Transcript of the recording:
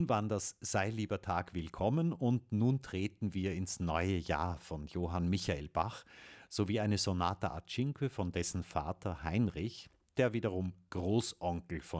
Waren das Sei lieber Tag willkommen und nun treten wir ins neue Jahr von Johann Michael Bach sowie eine Sonata a cinque von dessen Vater Heinrich, der wiederum Großonkel von